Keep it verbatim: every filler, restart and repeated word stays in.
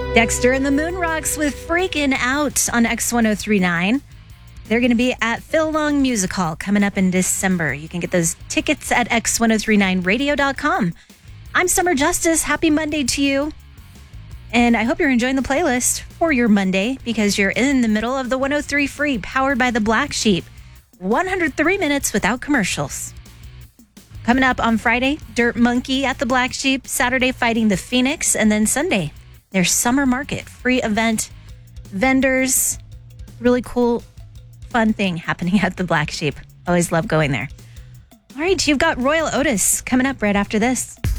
Dexter and the Moon Rocks with Freakin' Out on X ten thirty-nine. They're going to be at Phil Long Music Hall coming up in December. You can get those tickets at x ten thirty-nine radio dot com. I'm Summer Justice. Happy Monday to you. And I hope you're enjoying the playlist for your Monday because you're in the middle of the one oh three Free, powered by the Black Sheep. one hundred three minutes without commercials. Coming up on Friday, Dirt Monkey at the Black Sheep. Saturday, Fighting the Phoenix. And then Sunday, their summer market, free event, vendors, really cool, fun thing happening at the Black Sheep. Always love going there. All right, you've got Royal Otis coming up right after this.